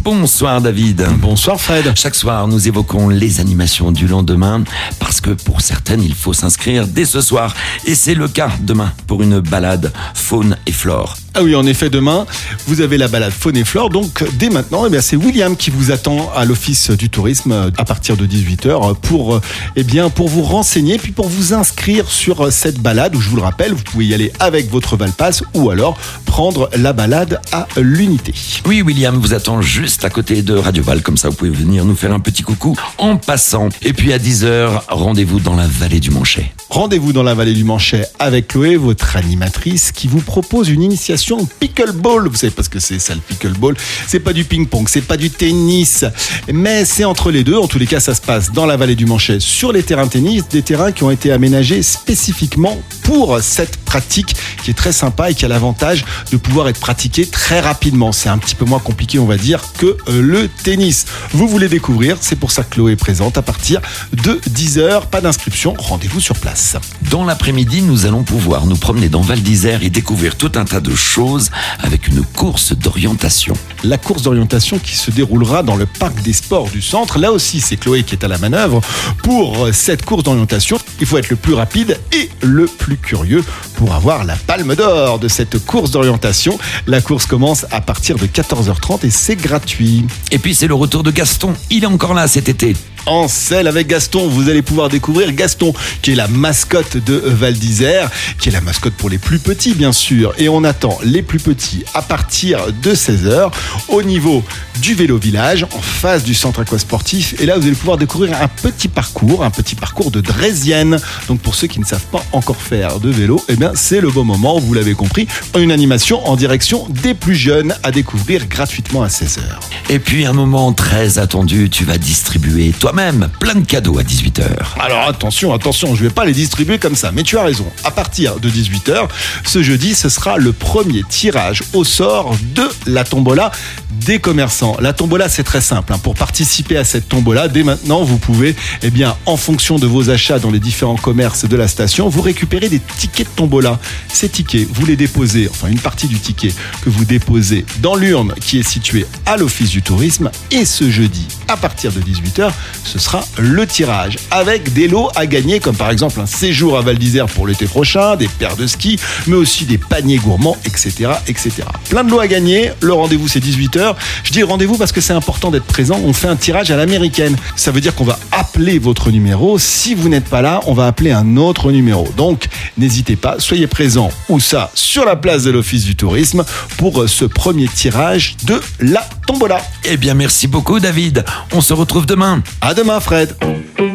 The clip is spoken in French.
Bonsoir David. Bonsoir Fred. Chaque soir, nous évoquons les animations du lendemain parce que pour certaines, il faut s'inscrire dès ce soir. Et c'est le cas demain pour une balade faune et flore. Ah oui, en effet, demain, vous avez la balade faune et flore. Donc, dès maintenant, c'est William qui vous attend à l'Office du tourisme à partir de 18h pour vous renseigner, puis pour vous inscrire sur cette balade où, je vous le rappelle, vous pouvez y aller avec votre Valpass ou alors prendre la balade à l'unité. Oui, William vous attend juste à côté de Radio Val. Comme ça, vous pouvez venir nous faire un petit coucou en passant. Et puis à 10h, rendez-vous dans la vallée du Manchet. Rendez-vous dans la vallée du Manchet avec Chloé, votre animatrice, qui vous propose une initiation pickleball. Vous savez pas ce que c'est, ça, le pickleball. C'est pas du ping-pong, c'est pas du tennis, mais c'est entre les deux. En tous les cas, ça se passe dans la vallée du Manchet, sur les terrains de tennis, des terrains qui ont été aménagés spécifiquement pour cette pratique qui est très sympa et qui a l'avantage de pouvoir être pratiquée très rapidement. C'est un petit peu moins compliqué, on va dire, que le tennis. Vous voulez découvrir, c'est pour ça que Chloé est présente à partir de 10h. Pas d'inscription, rendez-vous sur place. Dans l'après-midi, nous allons pouvoir nous promener dans Val d'Isère et découvrir tout un tas de choses avec une course d'orientation. La course d'orientation qui se déroulera dans le parc des sports du centre. Là aussi, c'est Chloé qui est à la manœuvre pour cette course d'orientation. Il faut être le plus rapide et le plus curieux pour avoir la palme d'or de cette course d'orientation. La course commence à partir de 14h30 et c'est gratuit. Et puis c'est le retour de Gaston. Il est encore là cet été. En selle avec Gaston, vous allez pouvoir découvrir Gaston, qui est la mascotte de Val d'Isère, qui est la mascotte pour les plus petits, bien sûr. Et on attend les plus petits à partir de 16h au niveau du vélo village, en face du centre aquasportif. Et là, vous allez pouvoir découvrir un petit parcours de draisienne. Donc, pour ceux qui ne savent pas encore faire de vélo, c'est le bon moment, vous l'avez compris. Une animation en direction des plus jeunes à découvrir gratuitement à 16h. Et puis, un moment très attendu, tu vas distribuer toi-même plein de cadeaux à 18h. Alors attention, je vais pas les distribuer comme ça, mais tu as raison. À partir de 18h, ce jeudi, ce sera le premier tirage au sort de la tombola des commerçants. La tombola, c'est très simple. Pour participer à cette tombola, dès maintenant, vous pouvez, en fonction de vos achats dans les différents commerces de la station, vous récupérez des tickets de tombola. Ces tickets, vous les déposez, une partie du ticket que vous déposez dans l'urne qui est située à l'Office du tourisme. Et ce jeudi, à partir de 18h, ce sera le tirage avec des lots à gagner, comme par exemple un séjour à Val d'Isère pour l'été prochain, des paires de ski, mais aussi des paniers gourmands, etc., etc. Plein de lots à gagner. Le rendez-vous, c'est 18h. Je dis rendez-vous parce que c'est important d'être présent. On fait un tirage à l'américaine. Ça veut dire qu'on va appeler votre numéro. Si vous n'êtes pas là, on va appeler un autre numéro. Donc, n'hésitez pas, soyez présents. Où ça? Sur la place de l'Office du tourisme pour ce premier tirage de la tombola. Eh bien, merci beaucoup, David. On se retrouve demain. À demain, Fred.